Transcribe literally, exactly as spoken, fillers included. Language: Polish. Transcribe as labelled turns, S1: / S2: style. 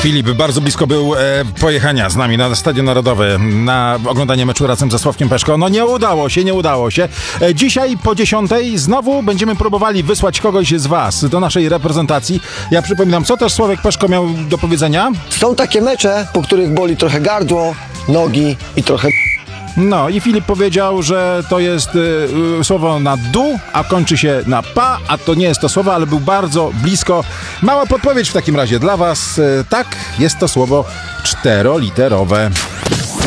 S1: Filip bardzo blisko był e, pojechania z nami na Stadion Narodowy na oglądanie meczu razem ze Sławkiem Peszko. No nie udało się, nie udało się. E, dzisiaj po dziesiątej znowu będziemy próbowali wysłać kogoś z was do naszej reprezentacji. Ja przypominam, co też Sławek Peszko miał do powiedzenia?
S2: Są takie mecze, po których boli trochę gardło, nogi i trochę...
S1: No i Filip powiedział, że to jest y, y, słowo na du, a kończy się na pa, a to nie jest to słowo, ale był bardzo blisko. Mała podpowiedź w takim razie dla was. Y, tak, jest to słowo czteroliterowe.